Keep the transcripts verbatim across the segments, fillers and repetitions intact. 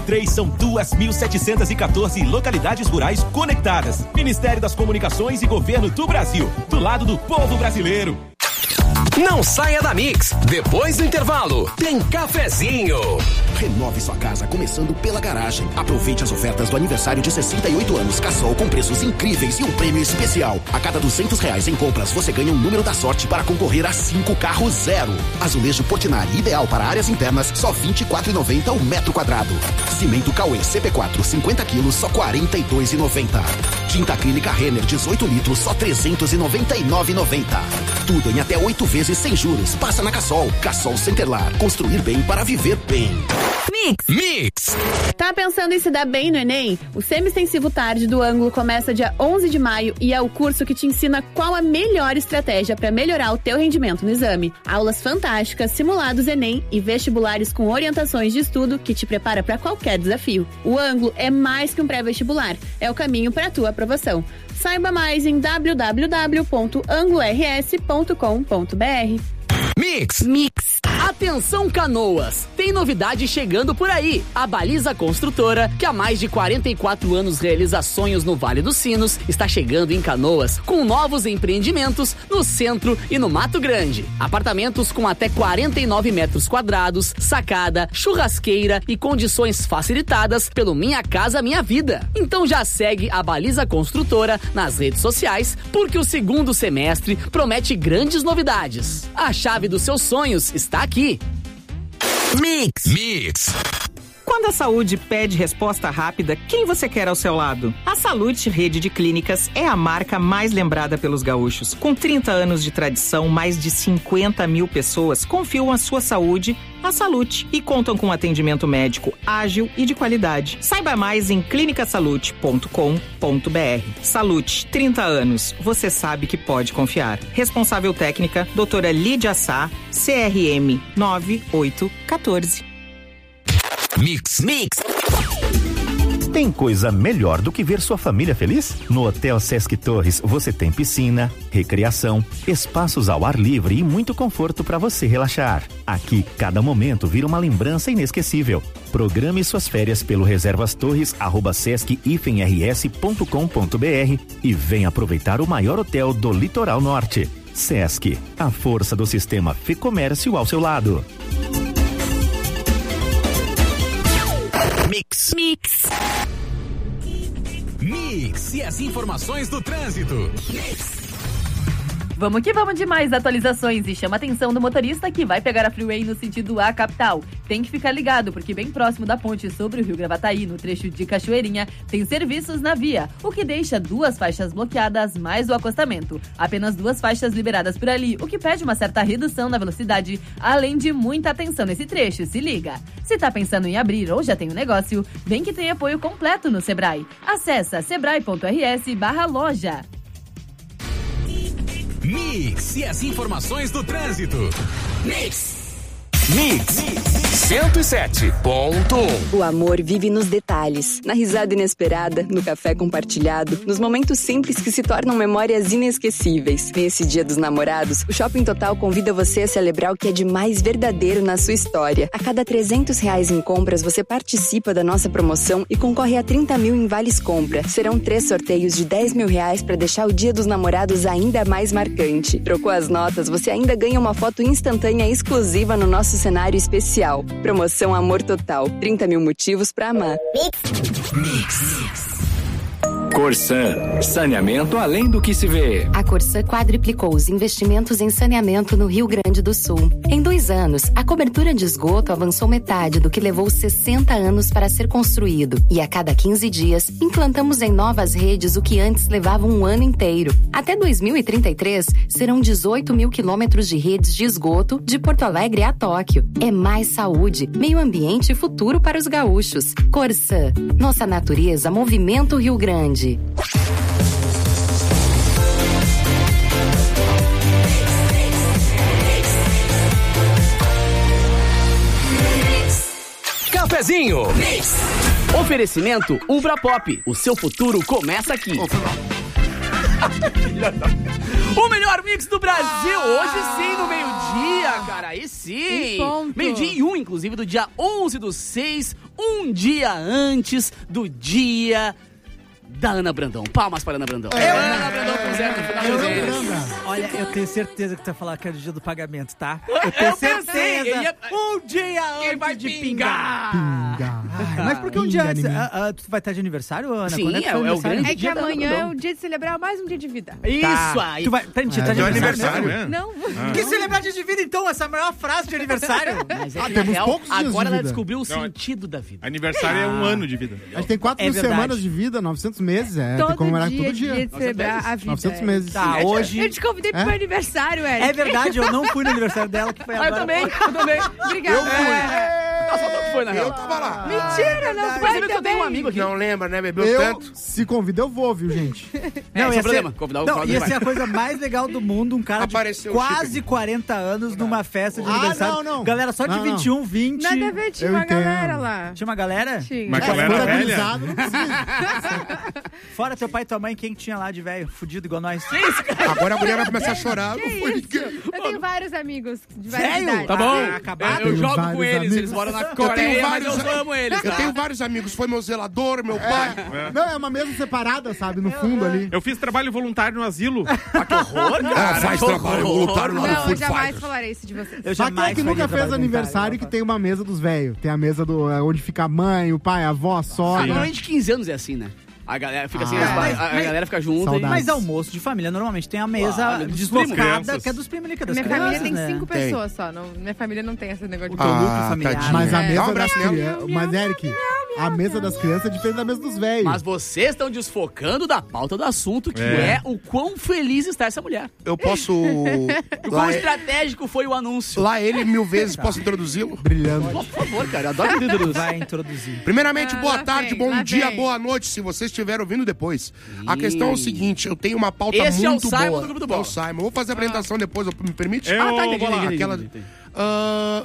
Três são duas mil setecentas e quatorze localidades rurais conectadas. Ministério das Comunicações e Governo do Brasil. Do lado do povo brasileiro. Não saia da Mix. Depois do intervalo, tem cafezinho. Renove sua casa começando pela garagem. Aproveite as ofertas do aniversário de sessenta e oito anos Cassol com preços incríveis e um prêmio especial. A cada duzentos reais em compras, você ganha um número da sorte para concorrer a cinco carros zero. Azulejo Portinari, ideal para áreas internas, só vinte e quatro reais e noventa centavos o metro quadrado. Cimento Cauê C P quatro, cinquenta quilos, só quarenta e dois reais e noventa centavos. Tinta acrílica Renner, dezoito litros, só trezentos e noventa e nove reais e noventa centavos. Tudo em até oito vezes sem juros. Passa na Cassol. Cassol Centerlar. Construir bem para viver bem. Mix. Mix. Tá pensando em se dar bem no Enem? O Semi-Extensivo Tarde do Ângulo começa dia onze de maio e é o curso que te ensina qual a melhor estratégia para melhorar o teu rendimento no exame. Aulas fantásticas, simulados Enem e vestibulares com orientações de estudo que te prepara para qualquer desafio. O Ângulo é mais que um pré-vestibular, é o caminho para a tua aprovação. Saiba mais em w w w ponto anglo r s ponto com ponto b r. Mix. Mix. Atenção, Canoas! Tem novidade chegando por aí. A Baliza Construtora, que há mais de quarenta e quatro anos realiza sonhos no Vale dos Sinos, está chegando em Canoas com novos empreendimentos no centro e no Mato Grande. Apartamentos com até quarenta e nove metros quadrados, sacada, churrasqueira e condições facilitadas pelo Minha Casa Minha Vida. Então já segue a Baliza Construtora nas redes sociais, porque o segundo semestre promete grandes novidades. A chave dos seus sonhos está aqui. Mix. Mix. Quando a saúde pede resposta rápida, quem você quer ao seu lado? A Salute Rede de Clínicas é a marca mais lembrada pelos gaúchos. Com trinta anos de tradição, mais de cinquenta mil pessoas confiam a sua saúde à Salute e contam com atendimento médico ágil e de qualidade. Saiba mais em clinica salute ponto com ponto b r. Salute, trinta anos. Você sabe que pode confiar. Responsável técnica, doutora Lídia Sá, C R M nove oito um quatro. Mix. Mix. Tem coisa melhor do que ver sua família feliz? No Hotel Sesc Torres você tem piscina, recreação, espaços ao ar livre e muito conforto para você relaxar. Aqui, cada momento vira uma lembrança inesquecível. Programe suas férias pelo reservas torres arroba sesc r s ponto com ponto b r e venha aproveitar o maior hotel do litoral norte. Sesc, a força do sistema Fê-Comércio ao seu lado. Mix. Mix. Mix e as informações do trânsito. Mix. Vamos que vamos de mais atualizações e chama a atenção do motorista que vai pegar a Freeway no sentido A capital. Tem que ficar ligado, porque bem próximo da ponte sobre o Rio Gravataí, no trecho de Cachoeirinha, tem serviços na via, o que deixa duas faixas bloqueadas mais o acostamento. Apenas duas faixas liberadas por ali, o que pede uma certa redução na velocidade, além de muita atenção nesse trecho, se liga. Se tá pensando em abrir ou já tem um negócio, vem que tem apoio completo no Sebrae. Acesse sebrae ponto r s barra loja. Mix e as informações do trânsito. Mix. Mix cento e sete ponto um. O amor vive nos detalhes, na risada inesperada, no café compartilhado, nos momentos simples que se tornam memórias inesquecíveis. Nesse Dia dos Namorados, o Shopping Total convida você a celebrar o que é de mais verdadeiro na sua história. A cada trezentos reais em compras, você participa da nossa promoção e concorre a trinta mil em vales compra. Serão três sorteios de dez mil reais para deixar o Dia dos Namorados ainda mais marcante. Trocou as notas, você ainda ganha uma foto instantânea exclusiva no nosso cenário especial. Promoção Amor Total. trinta mil motivos pra amar. Mix. Mix. Corsan, saneamento além do que se vê. A Corsan quadriplicou os investimentos em saneamento no Rio Grande do Sul. Em dois anos, a cobertura de esgoto avançou metade do que levou sessenta anos para ser construído. E a cada quinze dias, implantamos em novas redes o que antes levava um ano inteiro. Até dois mil e trinta e três, serão dezoito mil quilômetros de redes de esgoto de Porto Alegre a Tóquio. É mais saúde, meio ambiente e futuro para os gaúchos. Corsan, nossa natureza, movimento Rio Grande. Cafezinho. Oferecimento Ubra Pop. O seu futuro começa aqui. O melhor mix do Brasil, hoje sim, no meio-dia, cara, aí sim. Meio-dia e um, inclusive, do dia onze do seis, um dia antes do dia da Ana Brandão. Palmas para Ana Brandão. É. Ana Brandão com zero no final do mês. Olha, eu tenho certeza que tu vai falar que é o dia do pagamento, tá? Eu tenho Eu pensei, certeza. ia- Um dia Quem antes vai de pingar? pingar. Ai, mas por que um dia Pinga antes? em mim. Ah, ah, tu vai estar de aniversário, Ana? Sim, Quando é que é- foi é o aniversário? grande É que dia da amanhã é Brandão. o dia de celebrar mais um dia de vida. Isso Tá. aí. Tu vai, tá, mentira, tá de É, aniversário? aniversário, é? Não. Que celebrar dia de vida, então? Essa é a maior frase de aniversário. Mas é Ah, que, temos na real, poucos dias de agora ela vida. descobriu o Não, é- sentido da vida. Aniversário é um ano de vida. A gente tem quatro É mil verdade. semanas de vida, novecentos meses. É, tem que Todo comemorar dia, todo dia dia. de celebrar a vida. novecentos é. meses. Tá, hoje... Eu te convidei pro É? meu aniversário, Eric. É verdade, eu não fui no aniversário dela, que foi Ah, eu agora. também, eu também. Obrigada. Eu fui. Não, só tu que foi, na real. Eu tava lá. Mentira, não Você foi viu que eu tenho um amigo aqui. Não lembra, né? Bebeu Eu, tanto. se convida, eu vou, viu, gente? Não, Não, esse ia é o ser, problema. Convidar o não, Claudio ia vai. ser a coisa mais legal do mundo, um cara Apareceu de o quase Chico. quarenta anos numa festa de Ah, aniversário. não, não. Galera só de Não, não. vinte e um, vinte. Nada a ver, tinha Eu uma entendo. galera lá. Tinha uma galera? Tinha. Mas É, galera fora velha? gurizada, não precisa. Fora teu pai e tua mãe, quem tinha lá de velho? Fudido igual nós. Agora a mulher vai começar a chorar. Que Não foi isso? ninguém. Eu tenho vários amigos de várias Sério? idades. Tá bom. Ah, acabado. Eu, eu jogo Vários com eles, amigos. eles moram na Eu tenho Coreia, mas vários, eu amo eles. eu tá? tenho vários amigos. Foi meu zelador, meu pai. Não, é uma mesa separada, sabe? No fundo ali. Eu fiz trabalho voluntário no asilo. Ah, que horror, Ah, cara. faz que trabalho horror. voluntário lá no Não, eu Food jamais Fighters. falarei isso de vocês. Eu Só quem é jamais que nunca faria fez trabalho aniversário que tem uma mesa dos velhos. Tem a mesa do é, onde fica a mãe, o pai, a avó, a Ah, sogra. normalmente quinze anos é assim, né? A galera fica assim, Ah, as ba- mas- a, a mas- galera fica junto. Saudades. E... Mas almoço de família, normalmente tem a mesa Ah, dos deslocada, primos. que é dos primos ali, que é das Minha crianças, família tem né? cinco Tem. pessoas só. Não, minha família não tem esse negócio de... teu núcleo Ah, familiar. tadinho. Mas a É. mesa Dá um das abraço, crianças. Mas, Eric, a mesa das crianças é diferente da mesa dos velhos. Mas vocês estão desfocando da pauta do assunto, que é, É. o quão feliz está essa mulher. Eu posso... O quão lá, estratégico foi o anúncio. lá ele mil vezes, posso introduzi-lo? Brilhando. Por favor, cara, eu adoro que introduz. Vai introduzir. Primeiramente, Ah, boa lá tarde, vem, bom lá dia, vem. boa noite, se vocês estiverem ouvindo depois. A questão é o seguinte, eu tenho uma pauta Esse é o muito Simon boa. do Grupo do É Bola. o Simon. Eu vou fazer a apresentação depois, me permite? Eu Ah, tá, entendi, vou lá. entendi, Aquela... entendi, entendi. Ah,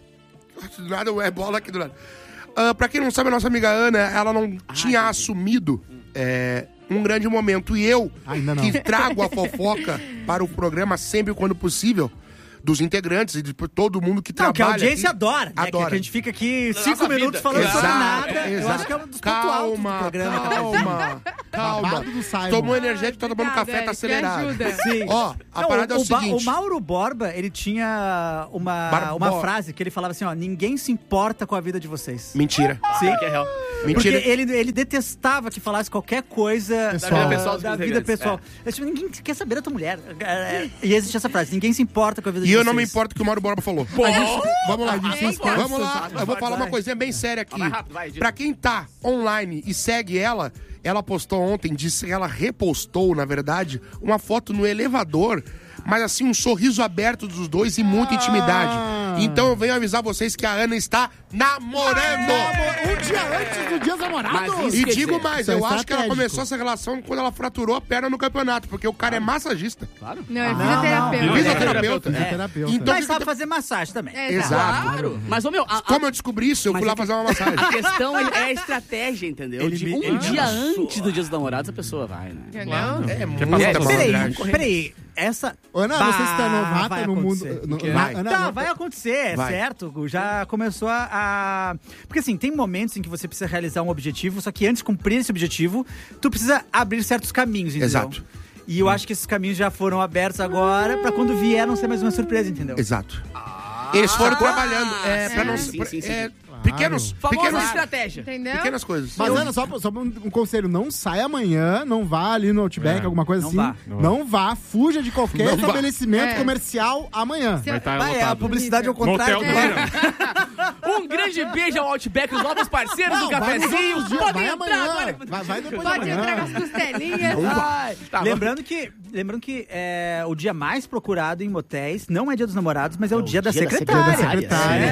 do nada, é bola aqui do lado. Ah, pra quem não sabe, a nossa amiga Ana, ela não tinha entendi. assumido é, um grande momento. E eu, Ainda não. que trago a fofoca para o programa sempre quando possível, dos integrantes e de todo mundo que Não, trabalha que a audiência aqui, adora, né? adora. Que a gente fica aqui Na cinco nossa minutos vida. falando sobre Exato, nada. Eu exato. acho que é um dos pontos altos do Calma, programa. calma, calma. Babado do Simon. Tomou energético, tá tomando Obrigada, café, tá Eric, me acelerado. ajuda. Sim. Ó, a Não, parada o, é o o Ba- seguinte. o Mauro Borba, ele tinha uma, Barbo- uma frase que ele falava assim, ó, ninguém se importa com a vida de vocês. Mentira. Sim. Que é real. Mentira. Porque ele, ele detestava que falasse qualquer coisa Pessoal. da vida Da pessoal. vida Da dos vida integrantes, pessoal. Ele disse, ninguém quer saber da tua mulher. É, E existe essa frase, ninguém se importa com a vida E de eu vocês. não me importo com o que o Mauro Borba falou. Pô, Vamos lá, gente se importa. vamos lá. Eu vou falar uma coisinha bem séria aqui. Vai rápido, vai, Dito. Pra quem tá online e segue ela, ela postou ontem, disse que ela repostou, na verdade, uma foto no elevador, mas assim, um sorriso aberto dos dois e muita intimidade. Então eu venho avisar vocês que a Ana está namorando. Um dia antes do dia dos namorados. Mas E isso quer digo dizer- mais, Isso é eu acho que ela estratégico. começou essa relação quando ela fraturou a perna no campeonato, porque o cara é massagista. Claro. Não, é não, fisioterapeuta. não. Fisioterapeuta. É. Fisioterapeuta. Então, Mas o que sabe que- fazer massagem também. É, Exato. Claro. Mas, ô meu, a, a- Como eu descobri isso, eu Mas fui lá é que- fazer uma massagem. a questão é a estratégia, entendeu? Ele De me- um ele dia me antes do dia dos namorados, a pessoa vai, né? Entendeu? É muita passar por Peraí, malandragem. peraí. Essa... Ana, Bah, você está novata vai no mundo. acontecer. no- quê? na- Vai. Ana, Tá, Ana- vai acontecer, é Vai. certo. Já começou a, a- Porque assim, tem momentos em que você precisa realizar um objetivo, só que antes de cumprir esse objetivo, tu precisa abrir certos caminhos, entendeu? Exato. E eu acho que esses caminhos já foram abertos agora, pra quando vier não ser mais uma surpresa, entendeu? Exato. Eles foram trabalhando. É, sim, pra não sim, pra- sim, sim. é, pequenos, Famosa pequenos, estratégia. Entendeu? pequenas coisas. Mas, Ana, só, só um, um conselho: não sai amanhã, não vá ali no Outback, É. alguma coisa Não assim. vá. Não vá, fuja de qualquer Não vá. estabelecimento É. comercial amanhã. Se Vai eu- estar Vai, é a lotado. publicidade ao No contrário. hotel do né? Verão. Um grande beijo ao Outback, os novos parceiros Não, do vai nos cafezinho. outros dias, Podem vai entrar amanhã. agora. Vai, vai depois Pode de entrar com amanhã. as costelinhas. Vai. Tá, Lembrando que, lembrando que é, o dia mais procurado em motéis não é dia dos namorados, mas é o, dia, da dia da secretária. secretária.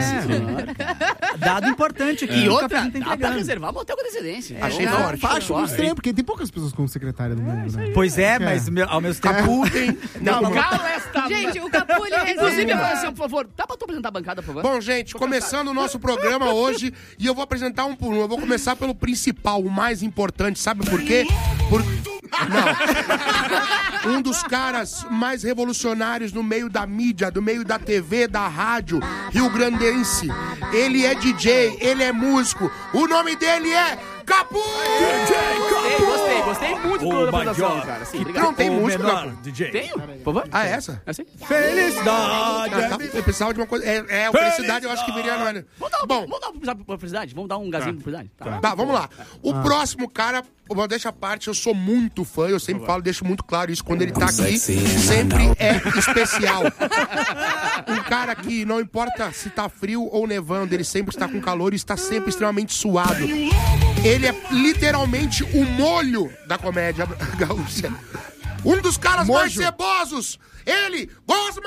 É. Dado importante aqui. E o outra, cafezinho tá dá pra entregando. reservar motel com antecedência. Achei Então, forte. faz, Acho corre. muito estranho, porque tem poucas pessoas como secretária no mundo, né? Pois é, É. mas meu- ao mesmo tempo... Caputem. Não, Não, cala esta... Gente, o Capu, ele Inclusive, reserva. assim, por favor, dá pra tu apresentar a bancada, por favor? Bom, gente, começando o nosso programa hoje, e eu vou apresentar um por um. Eu vou começar pelo principal, o mais importante. Sabe por quê? Por... Não. Um dos caras mais revolucionários no meio da mídia, do meio da T V, da rádio, rio-grandense. Ele é D J, ele é músico. O nome dele é Capu! D J Capu! Gostei, gostei muito Oh da my apresentação, God. cara. Sim, Que obrigado. não tem O música, menor Capu. D J. Tenho? Por favor? Ah, é essa? É assim? Felicidade! Ah, tá. Eu precisava de uma coisa. É, é o felicidade, eu acho que viria, não é? Vamos dar, Bom, vamos dar pra felicidade? Vamos dar um gazinho pra felicidade? Tá. Tá, vamos lá. O próximo cara, eu deixo a parte, eu sou muito fã, eu sempre falo, deixo muito claro isso, quando ele tá aqui, sempre é especial. Um cara que não importa se tá frio ou nevando, ele sempre está com calor e está sempre extremamente suado. Ele é literalmente o molho da comédia gaúcha. Um dos caras mais cebosos, ele, Gosma!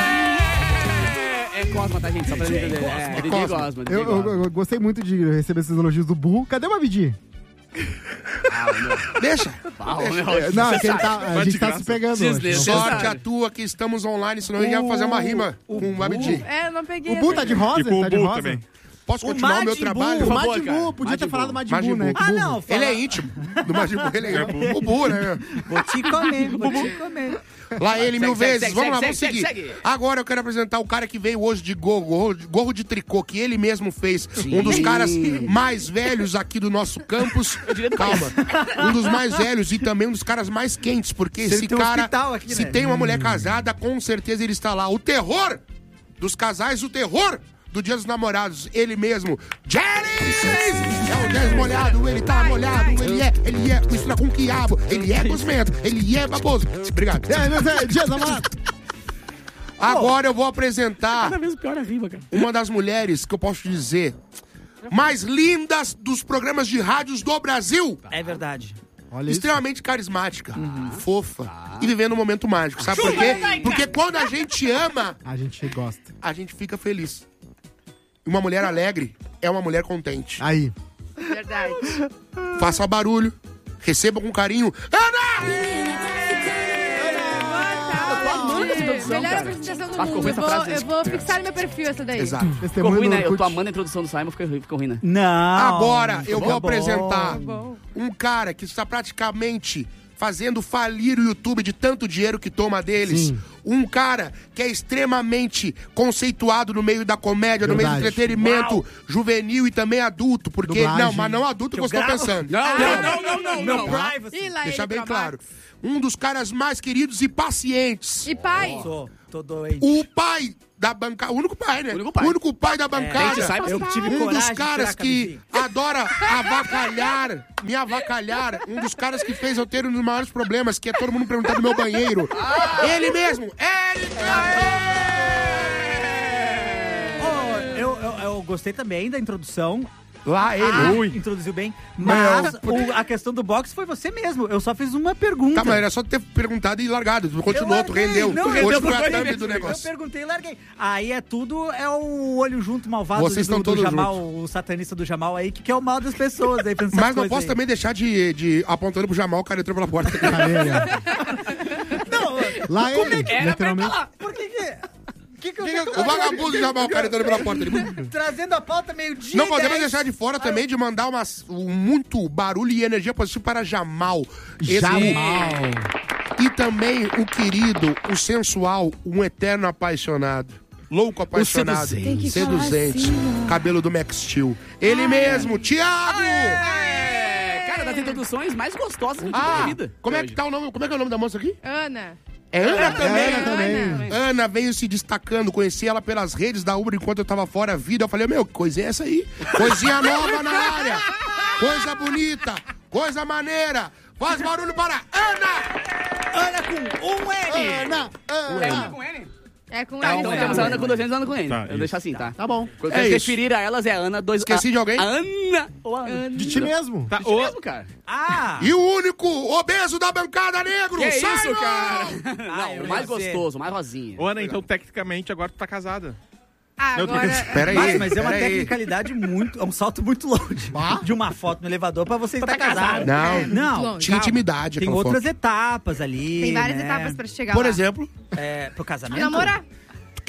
É Cosma, tá, gente? Só pra gente entender. É, D J Cosma. Eu, eu- eu gostei muito de receber esses elogios do burro. Cadê o Abidi? Deixa. É, não, é que ele tá, a gente tá se pegando hoje. Sorte a tua que estamos online, senão eu ia fazer uma rima com o Abidi. É, eu não peguei. O Bu tá de rosa? E com Ele o tá de Bu rosa? também. Posso O continuar o meu Majin trabalho? Buu, Por o favor, Majin cara. Buu, podia ter Majin falado Buu. Majin Majin Buu, né? Buu. Que Ah, burro. não, fala- Ele é íntimo do Majin Buu, ele é o Bu, né? Vou te comer, vou te comer. Lá ele Segue, mil segue, vezes. segue, Vamos lá, segue, vamos segue, seguir. segue. Agora eu quero apresentar o cara que veio hoje de gorro, gorro, gorro de tricô, que ele mesmo fez. Um dos caras mais velhos aqui do nosso campus. Calma. Um dos mais velhos e também um dos caras mais quentes, porque Ele esse tem um cara, hospital aqui, se né? tem uma mulher casada, com certeza ele está lá. O terror dos casais, o terror do Dia dos Namorados, ele mesmo, Janice! É o Janice molhado, ele tá molhado, ele é, ele é mistura com quiabo, ele é cosmento, ele é baboso. Obrigado. É, mas é Dia dos Namorados. Agora eu vou apresentar Cada vez pior a rima, cara. uma das mulheres que eu posso dizer mais lindas dos programas de rádios do Brasil. É verdade. Olha Extremamente carismática, fofa e vivendo um momento mágico. Sabe por quê? Porque quando a gente ama, A gente gosta. a gente fica feliz. Uma mulher alegre é uma mulher contente. Aí. Verdade. Faça barulho, receba com carinho. Ana! Melhor apresentação do Ah, ficou mundo. ruim Eu essa vou, frase. eu vou fixar no meu perfil essa daí. Exato. Ficou ruim, né? Eu tô amando a introdução do Simon, ficou ruim, ficou ruim, né? Não. Agora eu tá vou bom. apresentar um cara que está praticamente fazendo falir o YouTube de tanto dinheiro que toma deles. Sim. Um cara que é extremamente conceituado no meio da comédia, no meio do Verdade. entretenimento Uau. juvenil e também adulto. Porque, Dublagem. não, mas não adulto que, Que eu eu estou gravo? pensando. Não, não, não, não, não, Meu não. privacy. E lá Deixa ele bem pra claro. Max. Um dos caras mais queridos e pacientes. E pai? Tô, tô doente. O pai da bancada. O único pai, né? O único pai. O único pai da bancada. Gente, saiba Eu tive Um coragem dos de caras tirar a que adora avacalhar, me avacalhar. Um dos caras que fez eu ter um dos maiores problemas, que é todo mundo perguntando do meu banheiro. Ele mesmo, Eric! Oh, eu, eu, eu gostei também da introdução. Lá ele. Ah, Ui. introduziu bem. Mas o- a questão do boxe foi você mesmo. Eu só fiz uma pergunta. Tá, mas era só ter perguntado e largado. Tu continuou, tu rendeu. Não, Hoje rendeu foi por a dois thumb vezes. do Eu negócio. perguntei e larguei. Aí é tudo, é o olho junto malvado Vocês do, estão do todos Jamal, o satanista do Jamal aí, que quer o mal das pessoas. Aí, pensando Mas essas não coisas posso aí. também deixar de, de apontando pro Jamal, o cara entrou pela porta. Não, Lá como ele, é que era literalmente. pra falar? Por que que... Que que, eu- Que que que- que eu- o vagabundo Jamal, o cara entrando pela porta. Ele... Trazendo a pauta meio-dia. Não e podemos dez. deixar de fora também de mandar umas, um muito barulho e energia positiva para Jamal. Esse- Jamal. E também o querido, o sensual, um eterno apaixonado. Louco apaixonado. seduzente. Tem que falar Seduzente. assim, Cabelo do Max Steel. Ele mesmo, Thiago! É, cara, das introduções mais gostosas que eu tive na Ah, vida. como é que tá o nome? Como é que é o nome da moça aqui? Ana. É Ana também? Ana também. Ana veio se destacando, conheci ela pelas redes da Uber enquanto eu tava fora vida. Eu falei, meu, que coisa é essa aí? Coisinha nova na área. Coisa bonita, coisa maneira. Faz barulho para Ana! Ana com um N. Ana, É Ana. com N? É com Tá, ele. então não. temos a Ana com dois N's e a Ana com N. Tá, eu isso. deixo assim, tá? Tá bom. Quando É vocês isso. referir a elas, é Ana, dois... Esqueci a, de alguém? A Ana ou a Ana? De ti mesmo. Tá, De ô, mesmo, cara. Ah! E o único obeso da bancada negro, Que isso, Simon! cara? Ah, Não, eu o mais ia ser. gostoso, o mais rosinha. ô, Ana, então tecnicamente agora tu tá casada. Ah, Não, tô agora... brincando. Pera aí, Mas, mas é uma pera aí. tecnicalidade muito. É um salto muito longe. Bah. De uma foto no elevador pra você estar casado. Não, Não, longe. tinha calma. intimidade Tem aquela outras foto. etapas ali. Tem várias né? etapas pra chegar Por lá. exemplo, É, pro casamento. Namorar.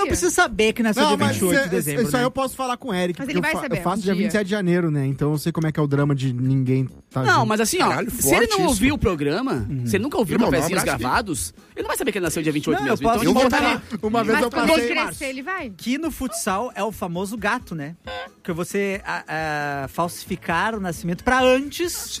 não precisa saber que nasceu Não, dia mas vinte e oito de cê- dezembro, Isso aí né? eu posso falar com o Eric. Mas porque ele vai eu, fa- saber, eu faço um dia dia. vinte e sete de janeiro, né? Então eu sei como é que é o drama de ninguém tá Não, junto. mas assim, ó, Caralho, se ele forte não isso. ouviu o programa, se ele nunca ouviu Irmão, dá um cafezinhos abraço gravados, ele não vai saber que ele nasceu dia vinte e oito Não, mesmo. eu posso Então, Eu vou botar tá ali. lá. Uma vez Mas eu quando passei... ele crescer, ele vai. Que no futsal é o famoso gato, né? Que você a- a, falsificar o nascimento pra antes Sim.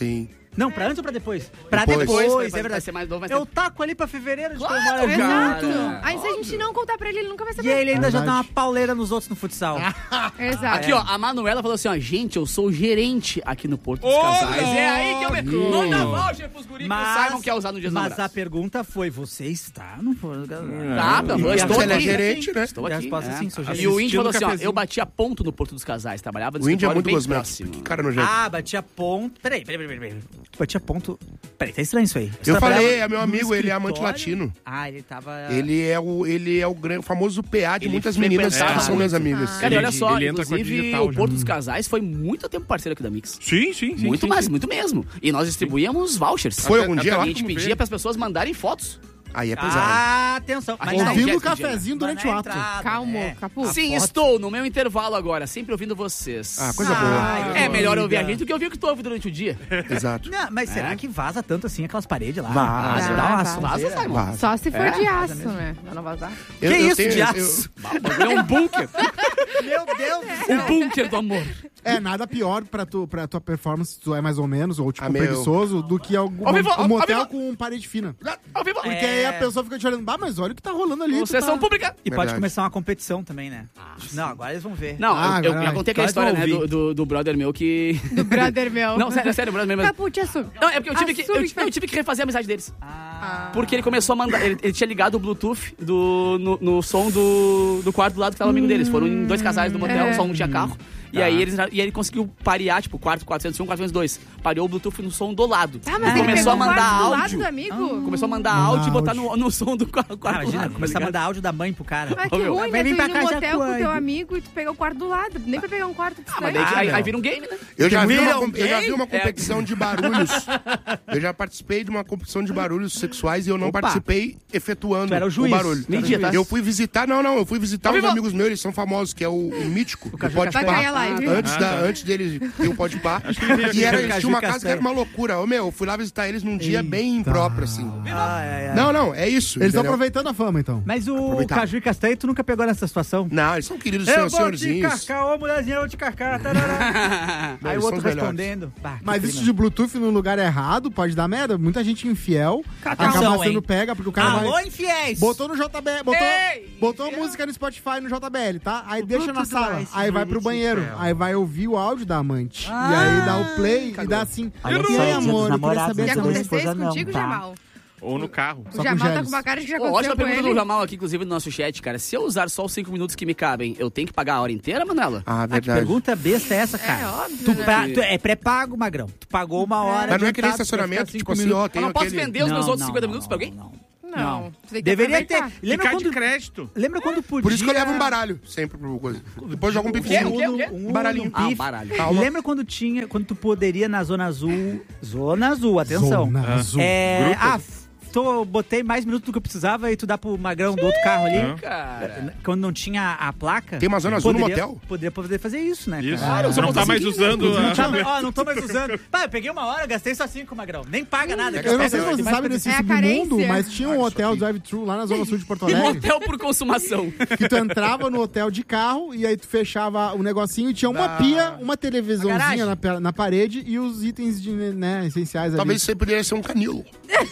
Não, pra antes ou pra depois? Pra Depois. depois, Depois, vai- é vai verdade. ser mais novo, vai ser- Eu taco ali pra fevereiro, de Claro, comemora cara. junto. Aí se a gente não contar pra ele, ele nunca vai E saber. aí ele ainda já dá Verdade. uma pauleira nos outros no futsal. Exato. Aqui, ó, a Manuela falou assim, ó, gente, eu sou gerente aqui no Porto dos Ô, Casais. louco! É aí que eu me... Ih. Manda voucher pros guris que o Simon quer usar no dia dos mas a namorados. pergunta foi, você está no Porto dos Casais? Tá, pelo amor, E a estou Ele é aqui. gerente, né? Estou E a aqui. resposta é sim, sou E gerente. o Índio Estilo falou assim, ó, cafezinho. eu batia ponto no Porto dos Casais, trabalhava no O índio é escritório muito bem gosmento. próximo. Que cara nojento. Ah, batia ponto. Peraí, peraí, peraí, peraí. Tu batia ponto. Peraí, tá estranho isso aí. Você Eu trabalhava falei, é meu no amigo, ele é amante escritório? latino. Ah, ele tava. Ele é o, ele é o, gran- o famoso P A de Ele muitas meninas frequentava que são minhas muito. amigas. Cara, e olha Ele- só, ele entra com a inclusive, digital o já. Porto dos Casais foi muito tempo parceiro aqui da Mix. Sim, sim, sim. Muito sim, mais, sim. muito mesmo. E nós distribuíamos vouchers. Foi Até- algum até dia A lá? gente Vamos pedia ver. para as pessoas mandarem fotos. Aí é pesado. Ah, atenção. Ah, Mas não, na- Ouvindo Jet, o cafezinho mas durante na o ato. entrada, Calma, né? Capu. Sim, foto. estou no meu intervalo agora, sempre ouvindo vocês. Ah, coisa Ah, boa. É melhor ouvir a amiga. gente do que ouvir o que tu ouve durante o dia. Exato. Não, mas será É. que vaza tanto assim aquelas paredes lá? Vaza. Dá uma Vaza, Vaza, sujeira. Simon. Vaza. Só se for É? de aço, né? Pra não vazar. Eu- Que eu isso, tenho- de eu- aço? O bagulho é um bunker. Meu Deus do céu. O bunker do amor. É, nada pior pra, tu, pra tua performance, se tu é mais ou menos, ou tipo Ah, meu. preguiçoso, do que algum, Ao vivo, um ao- motel ao vivo. com parede fina. Ao vivo. Porque aí a pessoa fica te olhando, bah, mas olha o que tá rolando ali. tu Sessão tá... pública. E pode Verdade. começar uma competição também, né? Não, agora eles vão ver. Não, Ah, eu, eu agora já vai. contei aquela Nós história, vamos né, do, ouvir. do, do brother meu que... Do brother meu. Não, sério, sério, o brother meu... Capu, te assume. Não, é porque eu tive, que, eu, Assume. eu tive que refazer a amizade deles. Ah. Porque ele começou a mandar... Ele, ele tinha ligado o Bluetooth do, no, no som do, do quarto do lado que tava o amigo deles. Foram em dois casais do motel, É. só um tinha carro. E aí eles, e aí ele conseguiu parear, tipo, quarto quatrocentos e um, quatrocentos e dois. Pareou o Bluetooth no som do lado. Tá, mas E ele começou pegou a o mandar quarto do lado áudio. do amigo? Começou a mandar Mandar áudio e botar áudio. no, no som do quarto, quarto Ah, do imagina, lado. começar a mandar áudio da mãe pro cara. Ah, que Ô, meu, ruim, vai né? vir Tu pra ir cá no já motel com quando? teu amigo e tu pegar o quarto do lado. Nem pra pegar um quarto Ah, mas daí, Ah, aí, meu. aí vira um game, né? Eu já, vi Vira uma, um com- eu já vi gay? uma competição de barulhos. Eu já participei de uma competição de barulhos sexuais e eu não Opa. participei efetuando Tu era o juiz. barulho. Meio-dia, tá? Eu fui visitar, não, não, eu fui visitar Ao uns vivo. amigos meus, eles são famosos, que é o, o Mítico, o Pode Vai cair a live. Antes, Ah, da, tá. antes deles ter o Pode Pá. que ele veio E era, aqui. eles tinham uma casa que era uma loucura. Ô, meu, eu fui lá visitar eles num dia bem impróprio, assim. Ah, é, é. Não, não, é isso. Eles estão entendeu? aproveitando a fama, então. Mas o Aproveitar. Caju e Castanho, tu nunca pegou nessa situação? Não, eles são queridos Eu senhor- vou te senhorzinhos. carcar, ô mulherzinha, eu vou te carcar. tarará. Não, Aí eles o são outro os melhores. respondendo. Bah, que Mas clima. isso de Bluetooth no lugar errado pode dar merda. Muita gente infiel Atenção, acaba sendo hein? pega, porque o cara Alô, vai... infiéis! Botou no J B L, botou, Ei, botou a música no Spotify no J B L, tá? Aí O deixa na Bluetooth sala, device aí vai pro really banheiro, well. aí vai ouvir o áudio da amante. Ah, e aí dá o play e dá assim. Alô, E Dia aí, dos amor, eu queria namorados, saber Já essa se minha aconteceu esposa isso não, contigo, tá? Jamal? Ou no carro. Só O com Jamal tá geles. com uma cara de que já Ô, ótima aconteceu com pergunta ele. do Jamal aqui, inclusive, no nosso chat, cara. Se eu usar só os cinco minutos que me cabem, eu tenho que pagar a hora inteira, Manela? Ah, Ah, que verdade. pergunta besta é essa, cara? É óbvio, Tu né? pa- tu- é pré-pago, Magrão. Tu pagou uma hora. Mas não é que nem adiantado, estacionamento, vai ficar tipo cinco assim, minutos. ó, Eu tem não posso aquele... vender os meus Não, outros não, cinquenta não, minutos não, pra alguém? não. Não. Não. Tu tem que Deveria ter. aproveitar. Lembra Ficar de quando, crédito. lembra quando podia... Por isso que eu levo um baralho, sempre por coisa. Depois joga um quê? pifzinho. O quê? O quê? Um Baralhinho. um Ah, pif. baralho. Calma. Lembra quando tinha, quando tu poderia na Zona Azul... Zona Azul, atenção. Zona Azul. É, Grupo? ah, f- tô, botei mais minutos do que eu precisava e tu dá pro Magrão do outro carro ali. Aham. Cara. Quando não tinha a placa... Tem uma Zona Azul no poderia- motel? Poderia poder fazer isso, né, Isso. cara? Você não tá mais usando Não a... tá, ó, não tô mais usando. Pá, eu peguei uma hora, gastei só cinco, Magrão. Nem paga nada. que Eu não pego sei se de você mais sabe pra desse É a submundo, carência. mas tinha um hotel drive-thru lá na Zona Sul de Porto Um Alegre. hotel por consumação. Que tu entrava no hotel de carro e aí tu fechava o negocinho e tinha uma Da- pia, uma televisãozinha garagem. na, pe- na parede e os itens de, né, essenciais Talvez ali. você poderia ser um canilo.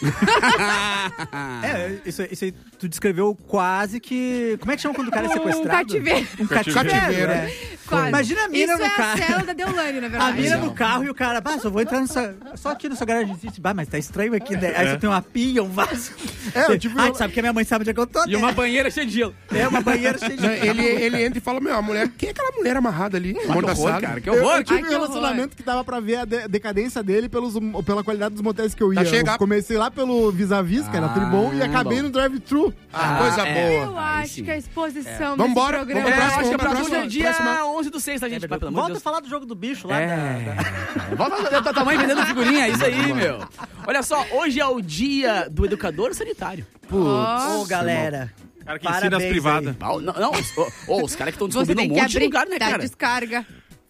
É, isso, isso aí tu descreveu quase que... Como é que chama quando o cara é Um sequestrado? cativeiro. Um cativeiro. Cativeiro. é. Quase. Imagina a mina Isso no é carro. a cela da Deolane, na A verdade. mina no carro e o cara, bah, só vou entrar nessa, só aqui nessa garagem. Bah, mas tá estranho aqui, né? Aí você tem uma pia, um vaso. É, eu tive- Ai, tu sabe que a minha mãe sabe onde é que eu tô, E né? uma banheira cheia de gelo. É uma banheira cheia de... Não, ele, ele entra e fala, meu, a mulher... Quem é aquela mulher amarrada ali? Amordaçada? cara, que Eu, horror. eu tive Ai, um que relacionamento que dava pra ver a de- decadência dele pelos, pela qualidade dos motéis que eu ia. Tá chega- Eu comecei lá pelo Vis-a-Vis, que era tribom, e acabei bom. no drive-thru. Ah, coisa é. boa. Eu Aí acho sim. que a exposição Vambora, desse programa... É, vamos acho que é Próxima, pra hoje é próxima, dia próxima. onze do seis, tá, gente? Vai, pelo amor de Volta a Deus. falar do jogo do bicho lá. É. Da, da... Volta a tua mãe vendendo figurinha, isso aí, meu. Olha só, hoje é o dia do educador sanitário. Ô, galera. cara que ensina as Parabéns privadas. Ah, Não, não, os, oh, os caras que estão Você descobrindo um tem que monte de abrir lugar, né, da cara? descarga.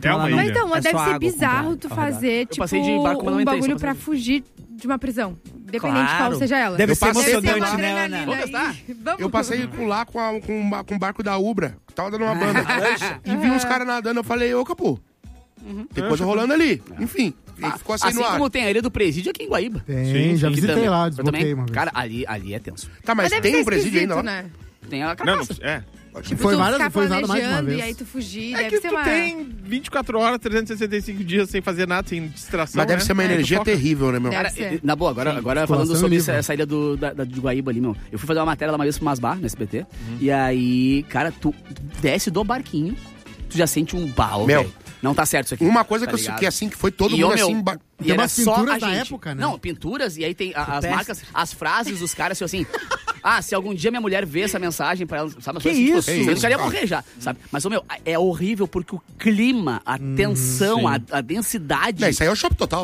então É ela uma não... Mas ilha. então, mas É deve só ser água bizarro com tu barco, ao redor. fazer, tipo, passei de barco, mas não um entrei, bagulho só pra passei. fugir de uma prisão. Independente de Claro. qual seja ela. Deve Eu ser passei- emocionante, Deve ser uma né, adrenalina Ana? aí. Vamos. Eu passei com lá com, a- com, uma- com o barco da Ubra, que tava dando uma banda. E vi uns caras nadando, eu falei, ô, Capu, tem coisa rolando ali. Enfim, E ficou assim, assim no ar. como tem a Ilha do Presídio aqui em Guaíba. Tem, sim, já visitei também, lá, eu desbloqueei também. uma vez. Cara, ali, ali é tenso. Tá, mas, mas tem um presídio ainda lá? Né? Tem a Não, não, carcaça. é. Tipo, foi tu mais, ficar foi usado mais de uma planejando vez. e aí tu fugir, É deve que ser tu uma... tem vinte e quatro horas, trezentos e sessenta e cinco dias sem fazer nada, sem distração. Mas deve né? ser uma É, energia tu foca. terrível, né, meu? Cara, ser. na boa, agora, agora Exploração falando sobre livre. essa, essa ilha do, da, da, de Guaíba ali, meu. Eu fui fazer uma matéria lá uma vez pro Masbar, no S B T. Uhum. E aí, cara, tu, tu desce do barquinho, tu já sente um pau, Meu. velho. Não tá certo isso aqui. Uma coisa tá que, eu, ligado? que assim, que foi todo E, mundo ô, meu, assim... Ba... E Tem era umas só pinturas a da gente. época, né? Não, pinturas, e aí tem a- as Rupestre. marcas, as frases dos caras, assim, assim... Ah, se algum dia minha mulher vê essa mensagem pra ela, sabe? Que assim, isso? Tipo, eu isso, queria cara? morrer já, sabe? Mas, ô, meu, é horrível porque o clima, a tensão, a, a densidade... Não, isso aí é o shopping total.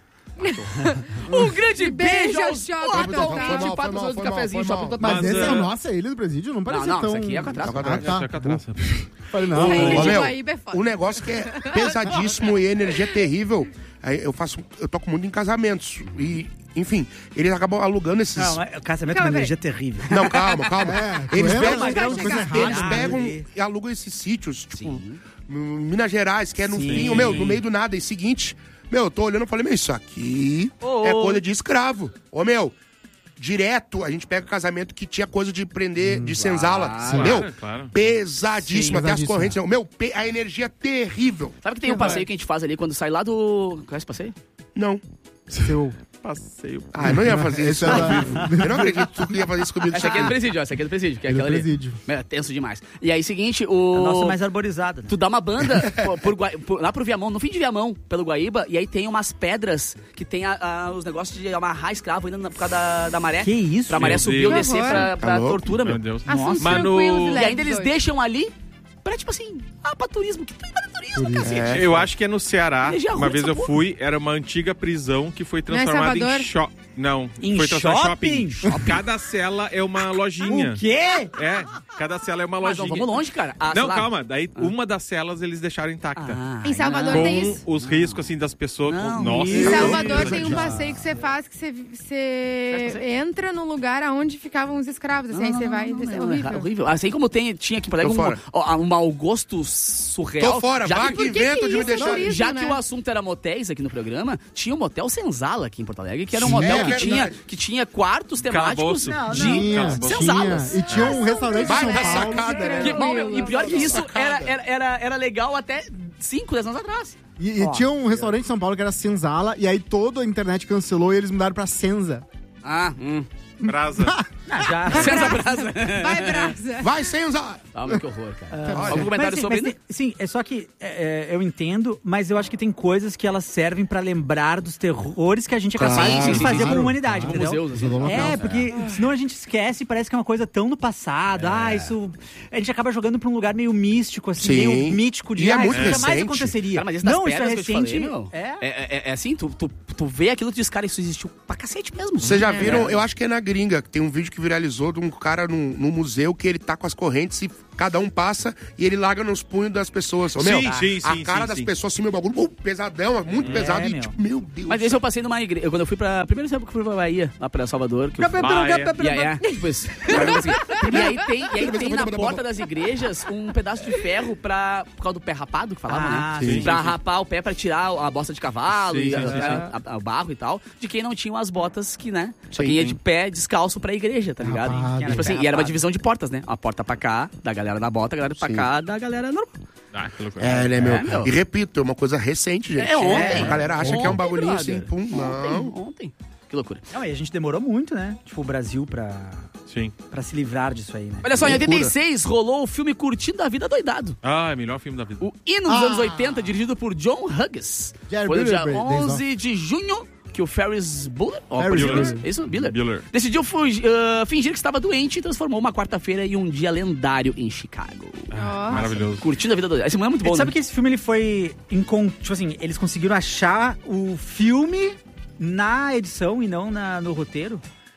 Um grande beijo Beijo ao aos Shopping quatro Total. ouvintes Foi mal, foi patrocinadores mal, do foi cafezinho mal, Shopping foi Total. Mas, Mas, essa é é- a nossa ilha do presídio? Não parece não, tão... isso aqui é Alcatraz. Alcatraz. Ah, tá. Isso é catraça. Falei, não, Essa ilha não. Ô, de meu, Guaíba é foda. um negócio que é pesadíssimo e energia terrível. Aí eu faço, eu toco muito em casamentos. E, enfim, eles acabam alugando esses. Não, é- o casamento é Calma, uma energia terrível. Não, calma, calma. É, eles tu pegam, lembra? eles, Coisa errada. eles pegam e alugam esses sítios, tipo, em Minas Gerais, que é no Sim. fim, meu, no meio do nada. E seguinte, meu, eu tô olhando e falei, meu, isso aqui Ô, é ô. coisa de escravo. Ô, meu. Direto, a gente pega casamento que tinha coisa de prender, de senzala. claro, meu, claro, claro. pesadíssimo. Sim, até as pesadíssimo. correntes. Meu, pe- a energia terrível. Sabe que tem um passeio que a gente faz ali quando sai lá do... Conhece esse passeio? Não. Seu... Passeio. Ah, eu não ia fazer isso Esse ao era- vivo. Eu não acredito que tu ia fazer isso comigo. Essa aqui é do presídio, ó. Essa aqui é do presídio, que é Ele é aquela ali. presídio. Meu, é tenso demais. E aí, seguinte, A o... nossa é mais arborizada. Né? Tu dá uma banda por, por Gua- por- lá pro Viamão, no fim de Viamão, pelo Guaíba, e aí tem umas pedras que tem a- a- os negócios de amarrar escravo ainda na- por causa da, da maré. Que isso? Pra maré Meu subir ou Deus. descer Que pra, horror. pra Tá louco? tortura, meu. Meu Deus. Assuntos Mas no- tranquilos e E leves ainda eles hoje. deixam ali pra, tipo assim, ah, pra turismo. Que tu vai no turismo, cacete. Eu acho que é no Ceará. Energia ruim Uma vez essa eu porra. fui, era uma antiga prisão que foi Não é transformada Salvador? em shopping. Não, Em foi transformada shopping? em shopping. Cada cela é uma lojinha. O quê? É, cada cela é uma Mas lojinha. não vamos longe, cara. Ah, sei Não, lá. calma. Daí uma das celas eles deixaram intacta. Ah, Em Salvador Com tem isso. os riscos, assim, das pessoas. Não, com... Nossa. Em Meu Salvador Deus, tem um gente. passeio que você faz que você, você entra no lugar onde ficavam os escravos. Assim, Não, aí não, você não, vai. não, Isso é não, horrível. é horrível. Assim como tem, tinha aqui, por Tô exemplo, um, fora. ó, um mau gosto surreal. Tô fora, já vá que, que por que invento que de me isso é deixar. turismo? já né? que o assunto era motéis aqui no programa, tinha o Motel Senzala aqui em Porto Alegre, que era um Sim, motel é que, verdade. tinha, que tinha quartos temáticos Calabouço. de Tinha, senzalas. tinha. E tinha um restaurante em Vai São na Paulo. sacada, né? Que, bom, meu, e pior que isso, Sacada. era, era, era, era legal até cinco, dez anos atrás. E, e tinha um restaurante em São Paulo que era Senzala, e aí toda a internet cancelou e eles mudaram pra Senza. Ah, hum. Brasa. Ah, já. Senza brasa. Vai, Brasa. Vai, Senza! Ah, mas que horror, cara. Olha. Algum comentário Mas, sobre mas, isso? sim, é só que é, é, eu entendo, mas eu acho que tem coisas que elas servem pra lembrar dos terrores que a gente é capaz Claro, de sim, fazer sim, como sim. humanidade, Como entendeu? museus, assim. É, porque senão a gente esquece e parece que é uma coisa tão no passado. Ah, isso... A gente acaba jogando pra um lugar meio místico, assim, Sim. meio mítico de... E é ah, muito isso jamais recente. aconteceria. Cara, mas isso das Não, isso é pedras que eu te recente. falei, meu. é. É, é, é assim, tu, tu, tu vê aquilo e tu diz, cara, isso existiu pra cacete mesmo. Vocês já viram, eu acho que é na gringa, que tem um vídeo que viralizou de um cara num, num museu que ele tá com as correntes e cada um passa e ele larga nos punhos das pessoas. Ô, meu, Sim, sim, a sim, cara sim, das sim. pessoas, assim, meu bagulho, uh, pesadão, muito pesado. E meu. tipo, meu Deus. Mas esse eu passei numa igreja. Quando eu fui pra. Primeiro tempo que eu fui pra Bahia, lá pra Salvador. Que eu fui... Bahia. E aí, é, tipo isso. Assim, e aí tem, e aí tem na porta das igrejas um pedaço de ferro pra. Por causa do pé rapado que falava, Ah, né? sim, pra sim, sim. rapar o pé pra tirar a bosta de cavalo Sim, e a- sim, sim, a- a- a- o barro e tal. De quem não tinha as botas que, né? Pra Sim, quem ia sim. de pé descalço pra igreja, tá ligado? Rapado. Tipo assim, e era uma divisão de portas, né? A porta pra cá, da galera da bota, a galera pra Sim. cá, da galera normal. Ah, que loucura. É, né, meu? É, meu. E repito, é uma coisa recente, gente. É ontem. A galera acha que é um Ontem, bagulhinho brother. assim, pum, não. Ontem, ontem. Que loucura. Não, e a gente demorou muito, né? Tipo, o Brasil pra, Sim. pra se livrar disso aí, né? Olha só, em Loucura. oitenta e seis rolou o filme Curtindo a Vida Doidado. Ah, é o melhor filme da vida. O hino dos anos oitenta, dirigido por John Hughes. Jerry Foi no dia Buller, onze de junho que o Ferris Bueller, ó, Ferris pode- Bueller. é isso, Bueller, Bueller. decidiu fugi- ah, fingir que estava doente e transformou uma quarta-feira em um dia lendário em Chicago. Ó. Maravilhoso. Curtindo a vida doidada. Esse filme é muito bom, Sabe né? que esse filme ele foi. Incon... Tipo assim, eles conseguiram achar o filme na edição e não na, no roteiro.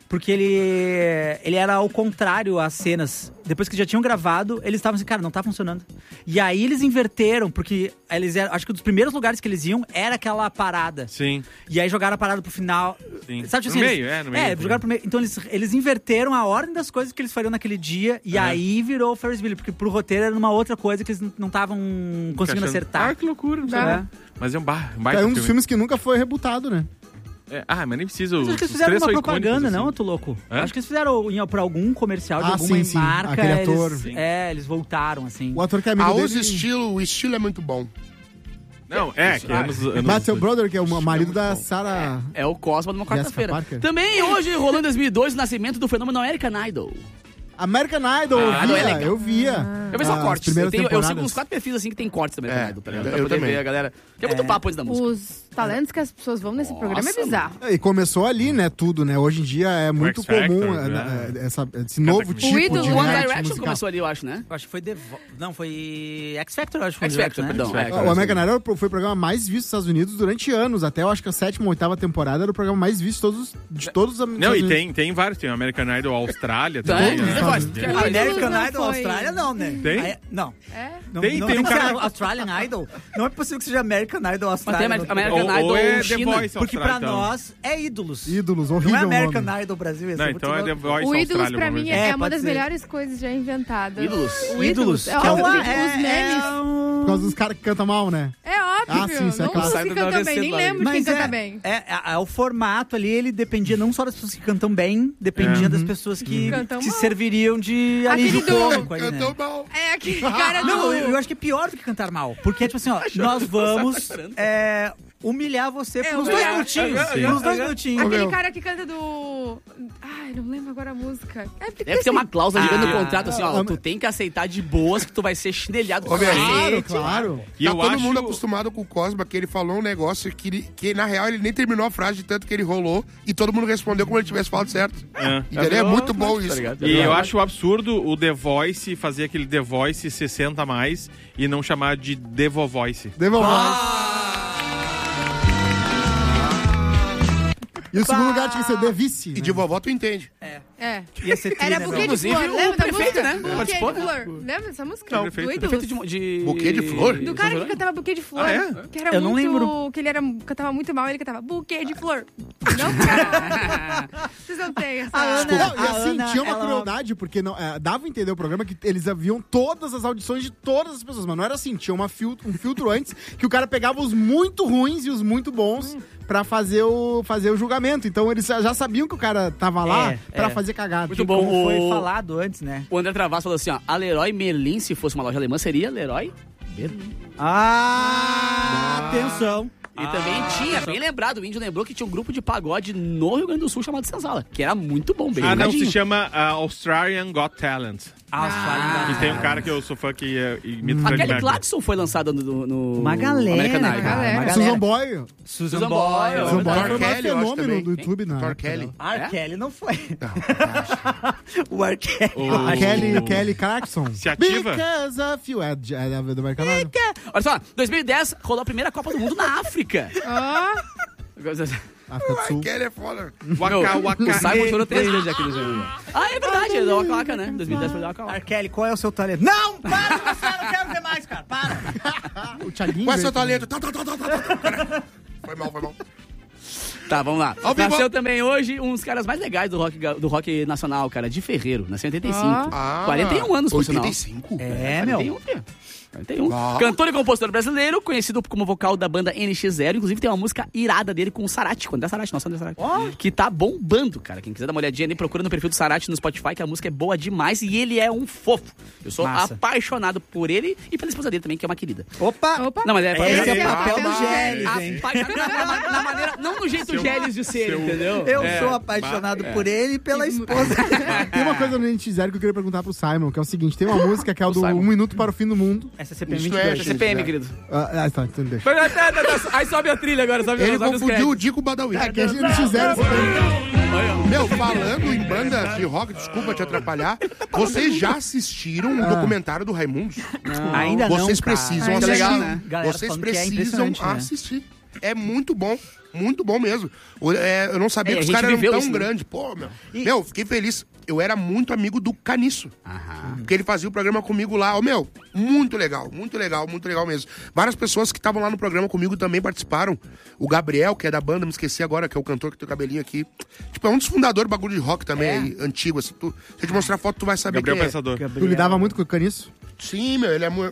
Porque ele, ele era ao contrário às cenas. Depois que já tinham gravado, eles estavam assim, cara, não tá funcionando. E aí eles inverteram, porque eles eram, acho que um dos primeiros lugares que eles iam era aquela parada. Sim. E aí jogaram a parada pro final. Sim. Sabe, tipo no assim, meio, eles, é, no meio. É, jogaram pro meio. Então eles, eles inverteram a ordem das coisas que eles fariam naquele dia. E É. aí virou o Ferris Bueller. Porque pro roteiro era uma outra coisa que eles não estavam conseguindo Achando- acertar. Ah, que loucura, não sei. É. Mas é um, bar, um baita É um dos filme. filmes que nunca foi rebutado, né? É, ah, mas nem precisa. Mas Os, acho que eles os fizeram três uma são propaganda, icônicos, não, assim. tu louco? Hã? Acho que eles fizeram em, pra algum comercial de Ah, alguma sim, sim. marca. Aquele eles- ator. É, eles voltaram, assim. O ator que é amigo Ah, dele... os estilo, o estilo é muito bom. Não, é, que anos... anos Matthew Brother, que é o marido da Sarah... É o Cosma numa Jessica quarta-feira. Parker. Também hoje rolou em dois mil e dois o nascimento do fenômeno American Idol. American Idol, Ah, eu é via, legal. eu via. Eu vejo só As cortes. Eu, primeiras tenho, eu sigo temporadas. uns quatro perfis assim que tem cortes também É, do Idol, tá ligado? eu Pra poder também. ver a galera. Que é muito papo antes da música. Os talentos que as pessoas vão nesse programa é bizarro. É, E começou ali, né, tudo, né? Hoje em dia é muito X Factor, comum né? é, é, essa, esse novo tipo O Idol, de One reality Direction musical. começou ali, eu acho, né? Eu acho que foi The Vo- Não, foi X Factor, eu acho que foi X One Factor, Direction, perdão. né? É, O American Idol foi o programa mais visto nos Estados Unidos durante anos. Até eu acho que a sétima ou oitava temporada era o programa mais visto de todos, de todos os Não, Estados e Unidos. tem, tem vários. Tem o American Idol Austrália Tem, também. tem né? vários. Tem. Tem. American não Idol foi. Austrália, não, né? Tem? Aí- não. É? Não, Tem, não tem tem um que cara- ser Australian Idol. Não é possível que seja American Idol Mas tem Australian. Amer- não. American Ou- ou Idol é The China. Voice Porque Austrália, pra então. nós é ídolos. Ídolos, Não horrível é American nome. Idol Brasil. esse Não, é então muito é The louco. Voice O Ídolos, Austrália. pra vamos mim, ver. é, É, uma pode das ser. melhores coisas já inventadas. Ídolos. O Ídolos. É, que é o, uma- os é- memes. é um- Por causa dos caras que cantam mal, né? É óbvio. Ah, sim, isso é não claro. os Sai que do cantam bem. nordestino Nem lá. lembro de quem Mas canta é, bem. é, é, é, o formato ali, ele dependia não só das pessoas que cantam bem, dependia É. das pessoas que, Cantam que mal. serviriam de Aquele alívio do- cômico ali, né? Cantou mal. É aquele cara do... Não, eu, eu acho que é pior do que cantar mal. Porque é tipo assim, ó, nós vamos é, humilhar você É, por uns dois humilhar. minutinhos. Sim. Por uns dois minutinhos. Aquele meu. cara que canta do... Ai, não lembro agora a música. É porque Deve ter uma cláusula Ah. gigante no contrato assim, ó. Ah, Tu tem que aceitar de boas que tu vai ser chinelhado com Ô, meu, Claro, claro. E tá eu todo acho... mundo acostumado com o Cosma, que ele falou um negócio que, ele- que, na real, ele nem terminou a frase de tanto que ele rolou e todo mundo respondeu como ele tivesse falado certo. É. Entendeu? É muito bom Tá isso. ligado? E eu acho um absurdo o The Voice fazer aquele The Voice sessenta a mais e não chamar de Devo Voice. Devolver. E o segundo lugar tinha que ser The Vice. E né? de vovó tu entende. É. Ia ser tri, Era né, buquê meu? de Inclusive, flor. o Lembra da prefeito, música? né? Buquê Participou, de né? flor. Lembra dessa música? Não. Do Prefeito. Ídolos? Prefeito de... de... Buquê de flor? Do cara que cantava buquê de flor. Ah, é? Que era Eu não muito... lembro. Que ele era, cantava muito mal, ele cantava buquê de flor. Não, cara. Vocês não têm essa... A Ana- Não, e A assim, Ana, tinha uma ela- crueldade, porque não, é, dava a entender o programa que eles haviam todas as audições de todas as pessoas, mas não era assim, tinha uma filtro, um filtro antes que o cara pegava os muito ruins e os muito bons pra fazer o, fazer o julgamento. Então eles já sabiam que o cara tava lá É, pra é. fazer cagada. Muito bom. Como foi O- falado antes, né? O André Travasso falou assim, ó. A Leroy Merlin, se fosse uma loja alemã, seria Leroy Merlin. Ah, atenção. E também tinha, bem lembrado, o Índio lembrou que tinha um grupo de pagode no Rio Grande do Sul chamado Senzala, que era muito bom, bem Ah, não, jogadinho. se chama uh, Australian Got Talent. Ah, E tem um cara que eu sou fã que uh, imita A Fred Kelly Mercury. Clarkson foi lançada no, no Uma galera, American Idol. cara, galera. uma galera. Susan Boy. Susan Boy, Boy. é Susan Boy verdade. foi o maior Kelly, eu acho fenômeno também. do YouTube na Thor época Kelly. dela. R. É? Kelly não foi. Não, O R. Kelly. O- A Kelly, Kelly Clarkson. Se ativa? Because of you. É, de- é do American Idol. Olha só, dois mil e dez rolou a primeira Copa do Mundo na África. Ó, África do Sul. Kelly é foda. Waka, waka, O Simon hey, chorou três hey. vezes já aqui no jogo. Ah, é verdade, é da Waka Waka, né? dois mil e dez foi da Waka Waka. R. Kelly, qual é o seu talento? Não! Para, você não quero ver mais, cara. Para. O Thiaguinho. Qual é seu veio talento? Tá, tá, tá, tá, tá, tá. Pera. Foi mal, foi mal. Tá, vamos lá. Ao vivo. Nasceu também hoje um dos caras mais legais do rock, ga- do rock nacional, cara, de Ferreiro. Nasceu em oitenta e cinco. Ah. quarenta e um anos, por sinal. oitenta e cinco? É, quarenta e meu. um, filho. quarenta e um. Ah. Cantor e compositor brasileiro, conhecido como vocal da banda N X zero. Inclusive tem uma música irada dele com o Sarati, com o André Sarati, nossa, André Sarati. Que tá bombando, cara. Quem quiser dar uma olhadinha ali, procura no perfil do Sarati no Spotify, que a música é boa demais e ele é um fofo. Eu sou Massa. apaixonado por ele e pela esposa dele também, que é uma querida. Opa! opa. Não, mas é... Esse é- é o papel papel do do Gélis, hein? Apaixonado na, na- na maneira... Não no jeito Seu- Gélis de ser, seu- entendeu? Eu É. sou apaixonado por ele e pela esposa. Tem uma coisa no N X zero que eu queria perguntar pro Simon, que é o seguinte: tem uma música que é o do Simon. Um Minuto para o Fim do Mundo. Essa é C P M Isso vinte e dois. é, C P M, querido. Ah, ah, tá, então deixa. Aí sobe a trilha agora, sobe, Ele sobe os confundiu o créditos. Dico Badawi. É, que a N X zero. Meu, falando em banda de rock, desculpa te atrapalhar, vocês já assistiram um documentário do Raimundos? Ainda não, Vocês cara. precisam Ainda assistir. legal, né? Galera Vocês falando que é precisam impressionante, né? assistir. é muito bom. Muito bom mesmo. O- é, eu não sabia É, que a os gente caras eram viveu tão isso, né? grandes. Pô, meu. Meu, fiquei feliz. Eu era muito amigo do Caniço. Porque ele fazia o programa comigo lá. Ô, meu, muito legal, muito legal, muito legal mesmo. Várias pessoas que estavam lá no programa comigo também participaram. O Gabriel, que é da banda, me esqueci agora, que é o cantor que tem o cabelinho aqui. Tipo, é um dos fundadores do bagulho de rock também, aí, antigo, assim. Tu, se eu te mostrar a foto, tu vai saber Gabriel quem é. Pensador. Tu lidava muito com o Caniço? Sim, meu, ele é muito...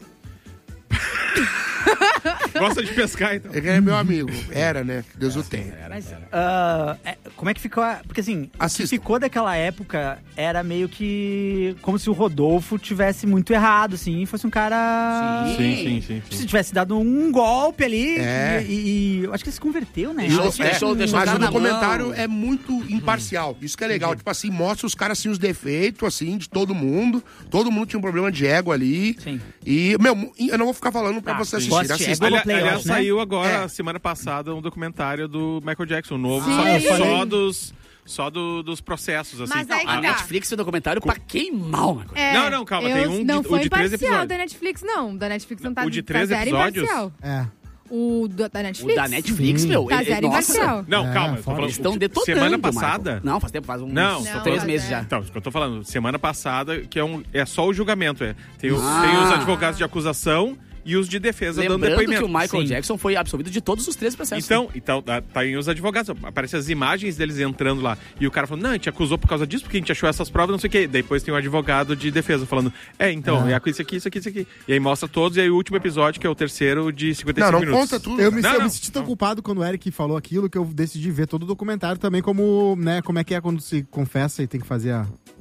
Gosta de pescar, então. Ele é meu amigo. Era, né? Que Deus o tenha. Mas, ah, é, como é que ficou? a- Porque assim, o que ficou daquela época era meio que como se o Rodolfo tivesse muito errado, assim, e fosse um cara... Sim, sim, sim, sim, sim. Se tivesse dado um golpe ali, É. e, e- e eu acho que ele se converteu, né? Deixou, Eu acho que- é, deixou- deixou mas o o cara na documentário mão. é muito imparcial. Isso que é legal. Tipo assim, mostra os caras assim, os defeitos, assim, de todo mundo. Todo mundo tinha um problema de ego ali. Sim. E, meu, eu não vou ficar falando pra Ah, você sim. assistir. Assista. Ali- aliás, saiu agora, É. semana passada, um documentário do Michael Jackson, novo, Sim. só, Ah, eu falei. só dos, só do- dos processos, assim. Mas aí que A tá. Netflix fez um documentário pra queimar o É, Não, não, calma, eu- tem um de- não o foi de três imparcial episódios. da Netflix, não. Da Netflix não tá, O de tá três zero episódios? imparcial. É. O do- da Netflix? O da Netflix, Sim. meu, Tá ele- zero nossa. imparcial. Não, É, calma, eu tô fora. falando. Eles estão detonando, Semana Michael. passada. Não, faz tempo, faz uns Não, são não, três mas meses é. já. Então, isso que eu tô falando. Semana passada, que é, um, é só o julgamento. É. Tem, o- Ah. tem os advogados de acusação e os de defesa dando Lembrando depoimento. que o Michael Sim. Jackson foi absolvido de todos os três processos. Então, então tá, tá aí os advogados. Aparecem as imagens deles entrando lá. E o cara falando, não, a gente acusou por causa disso, porque a gente achou essas provas, não sei o quê. Depois tem o advogado de defesa falando, é, então, é isso aqui, isso aqui, isso aqui. E aí mostra todos, e aí o último episódio, que é o terceiro, de cinquenta e cinco Não, não minutos. conta tudo. Eu me, Não, eu não, me senti tão não. culpado quando o Eric falou aquilo que eu decidi ver todo o documentário também como, né, como é que é quando se confessa e tem que fazer a...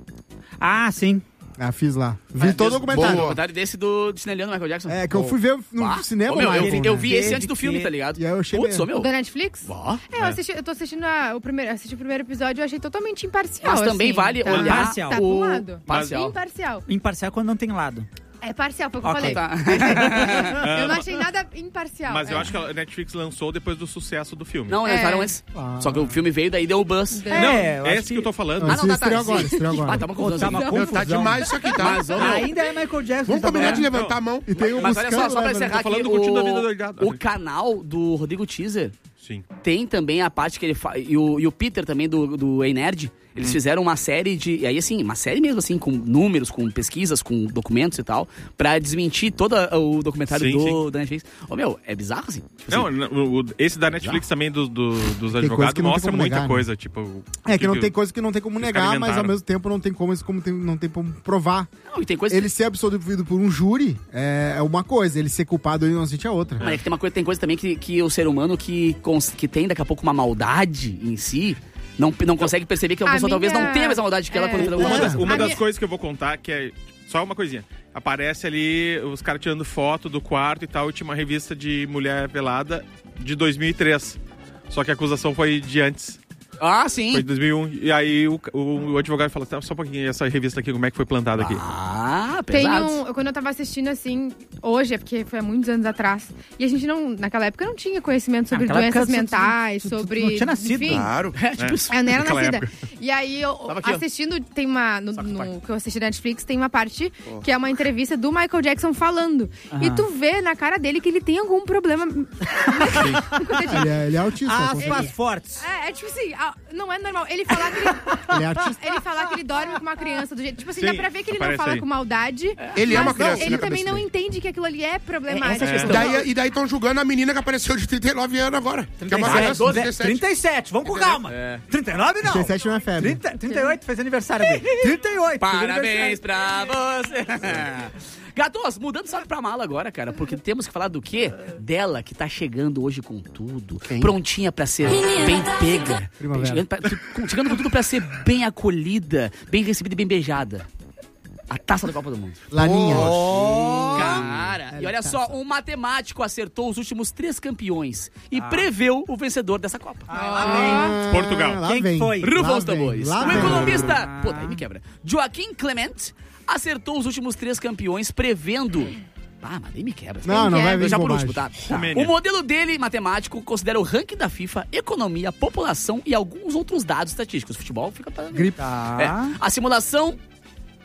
Ah, sim. Ah, fiz lá. Vi todo o O documentário. documentário desse do chineliano Michael Jackson. É, que eu fui ver no Bah. cinema. Ô, meu, eu, Michael, vi, eu né? vi esse antes do filme, tá ligado? E aí eu achei Putz, ô, meio- meu. O da Netflix? Bah. É, eu, assisti, eu tô assistindo a- o primeiro, assisti o primeiro episódio e eu achei totalmente imparcial. Mas também assim, vale tá? olhar Parcial. Tá o... pra um lado. Parcial. Imparcial. Imparcial quando não tem lado. É parcial, foi o que eu Ok. falei. Tá. Eu não achei nada imparcial. Mas eu É. acho que a Netflix lançou depois do sucesso do filme. Não, eles É. lançaram antes. Ah. Só que o filme veio, daí deu o buzz. Deu. Não, É, eu é acho esse que eu tô falando. Não, Ah, esse não, tá, tá. estreou agora, sim. estreou agora. Ah, tá uma Tá confusão. uma aqui. Meu, tá confusão. demais isso aqui, tá? Mas, ô, meu, Ainda é Michael Jackson. Vamos tá combinar falando. de levantar a mão. E tem o Mas olha só, Buscando, só pra né, encerrar Tô falando aqui, do Curtindo a Vida o, Doidado. o canal do Rodrigo Teaser Sim. tem também a parte que ele faz. E o, e o Peter também do, do Ei Nerd. Eles fizeram uma série de. E aí, assim, uma série mesmo, assim, com números, com pesquisas, com documentos e tal, pra desmentir todo o documentário Sim, do, sim. da Netflix. Ô, meu, é bizarro, assim. Tipo Não, assim, o- o- esse da Netflix também do, do- dos coisa advogados que não tem mostra como muita negar, né? coisa. Tipo, É que não tem coisa que não tem como os negar, caras mas ao inventaram. mesmo tempo não tem como, como tem, não tem como provar. não, e tem coisa Ele ser absolvido por um júri é é uma coisa, ele ser culpado ou inocente é outra. Mas é que tem uma coisa, tem coisa também que, que o ser humano que, cons- que tem daqui a pouco uma maldade em si, não, não consegue perceber que a A pessoa talvez minha- não tenha a mesma maldade que ela é. quando fez Uma, alguma das, coisa. uma A das minha- coisas que eu vou contar, que é só uma coisinha. Aparece ali os caras tirando foto do quarto e tal, e tinha uma revista de mulher pelada de dois mil e três. Só que a acusação foi de antes. Ah, sim. Foi de dois mil e um. E aí o, o, o advogado fala, tá, só um pouquinho, essa revista aqui, como é que foi plantada aqui? Ah, Tem pesado. um, quando eu tava assistindo assim, hoje, é porque foi há muitos anos atrás, e a gente não, naquela época não tinha conhecimento sobre Naquela doenças época, tu- mentais, tu- tu- tu sobre. não tinha nascido. Enfim, Claro. É, tipo É. isso. eu não era Naquela nascida. época. E aí, eu, Tava aqui, ó. assistindo, tem uma. No, no- que eu assisti na Netflix, tem uma parte que é uma entrevista do Michael Jackson falando. E tu vê na cara dele que ele tem algum problema. Ele é, ele é autista. com Aspas certeza. fortes. É, é tipo assim, ah, não é normal. Ele falar que ele, Ele é artista. ele falar que ele dorme com uma criança do jeito. Tipo assim, Sim, dá pra ver que ele não aparece fala aí. com maldade. Ele é mas uma criança Ele na também cabeça não dele. entende que aquilo ali é problemático. Essa questão. Daí, e daí estão julgando a menina que apareceu de trinta e nove anos agora. Que é uma criança de trinta e sete. trinta e sete, vamos com calma. trinta e nove não. trinta e sete não é febre. trinta, trinta e oito fez aniversário aqui. trinta e oito. fez Parabéns aniversário. pra você. Gatos, mudando só pra mala agora, cara, porque temos que falar do quê? Dela, que tá chegando hoje com tudo, prontinha pra ser bem pega. Primavera. Chegando, pra- chegando com tudo pra ser bem acolhida, bem recebida e bem beijada. A taça da Copa do Mundo. Laninha. Cara, e olha só, um matemático acertou os últimos três campeões e preveu o vencedor dessa Copa. Ah, Portugal. lá Quem vem. foi? Rufam Lá os vem, tambores. lá O vem. economista... Pô, daí me quebra. Joaquim Clement acertou os últimos três campeões prevendo... Ah, mas daí me quebra. Não, não vai vir Já por bobagem. último, tá? Romênia. O modelo dele, matemático, considera o ranking da FIFA, economia, população e alguns outros dados estatísticos. Futebol fica pra... Gripe. É. A simulação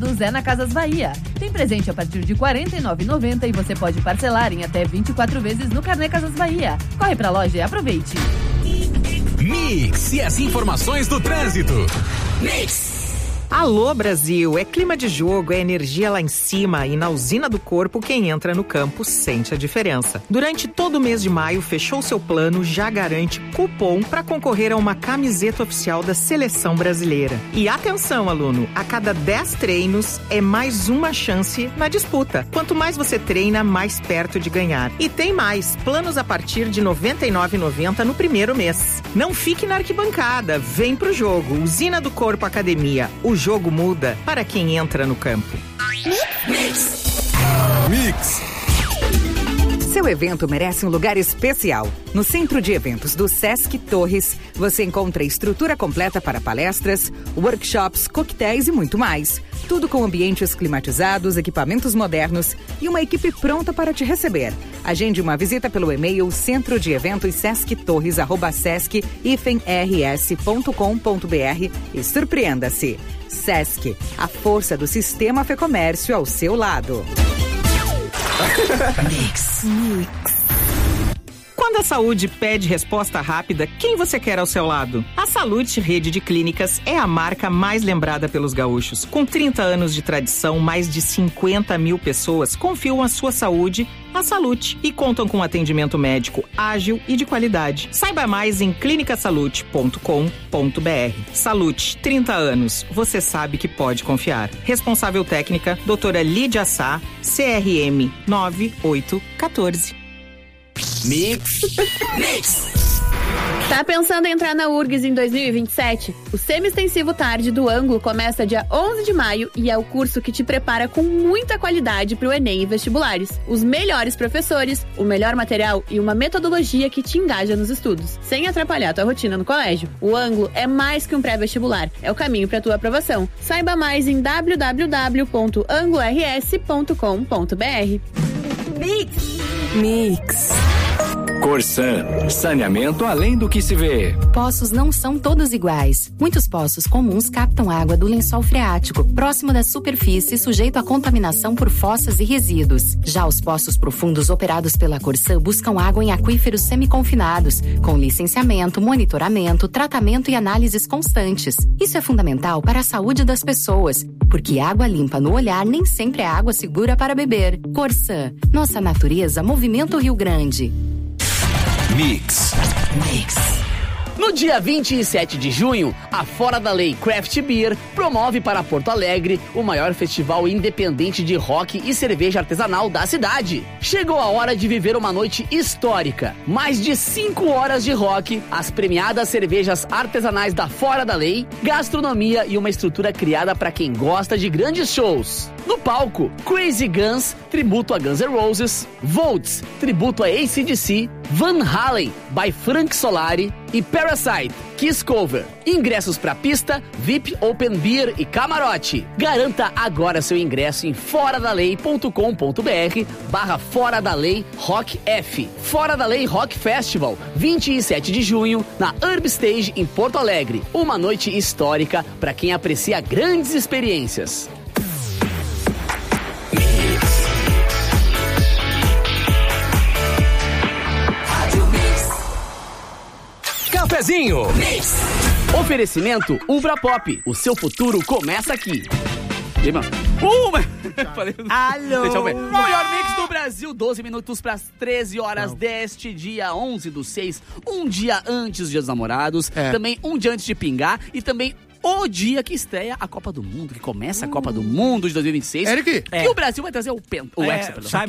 Associados é na Casas Bahia. Tem presente a partir de quarenta e nove reais e noventa centavos e você pode parcelar em até vinte e quatro vezes no Carnê Casas Bahia. Corre pra loja e aproveite. Mix e as informações do trânsito. Mix. Alô, Brasil! É clima de jogo, é energia lá em cima e na usina do corpo quem entra no campo sente a diferença. Durante todo o mês de maio, fechou seu plano, já garante cupom para concorrer a uma camiseta oficial da Seleção Brasileira. E atenção, aluno! A cada dez treinos é mais uma chance na disputa. Quanto mais você treina, mais perto de ganhar. E tem mais, planos a partir de noventa e nove reais e noventa centavos no primeiro mês. Não fique na arquibancada, vem pro jogo. Usina do Corpo Academia. O jogo muda para quem entra no campo. Mix. Mix. Seu evento merece um lugar especial. No Centro de Eventos do Sesc Torres, você encontra estrutura completa para palestras, workshops, coquetéis e muito mais. Tudo com ambientes climatizados, equipamentos modernos e uma equipe pronta para te receber. Agende uma visita pelo e-mail centro de eventos sesc torres arroba sesc r s ponto com ponto b r e surpreenda-se. Sesc, a força do sistema Fê Comércio ao seu lado. Mix. Mix. Quando a saúde pede resposta rápida, quem você quer ao seu lado? A Salute Rede de Clínicas é a marca mais lembrada pelos gaúchos. Com trinta anos de tradição, mais de cinquenta mil pessoas confiam a sua saúde à Salute e contam com atendimento médico ágil e de qualidade. Saiba mais em clinica salute ponto com ponto b r. Salute, trinta anos, você sabe que pode confiar. Responsável técnica, doutora Lídia Sá, C R M nove oito um quatro. Mix. Mix. Tá pensando em entrar na U R G S em dois mil e vinte e sete? O Semi-Extensivo Tarde do Ângulo começa dia onze de maio e é o curso que te prepara com muita qualidade para o Enem e vestibulares. Os melhores professores, o melhor material e uma metodologia que te engaja nos estudos, sem atrapalhar tua rotina no colégio. O Ângulo é mais que um pré-vestibular, é o caminho para tua aprovação. Saiba mais em w w w ponto anglo r s ponto com ponto b r. Mix. Mix. Corsan, saneamento além do que se vê. Poços não são todos iguais. Muitos poços comuns captam água do lençol freático, próximo da superfície, sujeito à contaminação por fossas e resíduos. Já os poços profundos operados pela Corsan buscam água em aquíferos semiconfinados, com licenciamento, monitoramento, tratamento e análises constantes. Isso é fundamental para a saúde das pessoas, porque água limpa no olhar nem sempre é água segura para beber. Corsan, nossa natureza, Movimento Rio Grande. Mix. Mix. No dia vinte e sete de junho, a Fora da Lei Craft Beer promove para Porto Alegre o maior festival independente de rock e cerveja artesanal da cidade. Chegou a hora de viver uma noite histórica. Mais de cinco horas de rock, as premiadas cervejas artesanais da Fora da Lei, gastronomia e uma estrutura criada para quem gosta de grandes shows. No palco, Crazy Guns, tributo a Guns N' Roses, Volts, tributo a A C D C, Van Halen, by Frank Solari e Parasite, Kiss Cover. Ingressos pra pista, V I P, Open Beer e camarote. Garanta agora seu ingresso em fora da lei ponto com ponto b r barra Fora da Lei Rock F. Fora da Lei Rock Festival, vinte e sete de junho, na Herb Stage em Porto Alegre. Uma noite histórica para quem aprecia grandes experiências. Cafezinho. Mix. Oferecimento Ubra Pop. O seu futuro começa aqui. E aí, mano? Uma! Falei, alô! Deixa eu ver. O maior mix do Brasil, doze minutos para as treze horas Não. deste dia onze do seis. Um dia antes dos Dias dos Namorados. É. Também um dia antes de pingar. E também o dia que estreia a Copa do Mundo, que começa a Copa do Mundo de dois mil e vinte e seis. Eric? É. E o Brasil vai trazer o, pen, o é, Hexa, perdão. Sabe,